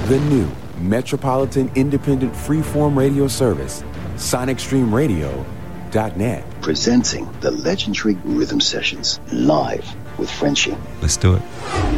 The new Metropolitan Independent Freeform Radio Service, SonicStreamRadio.net. Presenting the legendary Rhythm Sessions live with Frenchie. Let's do it.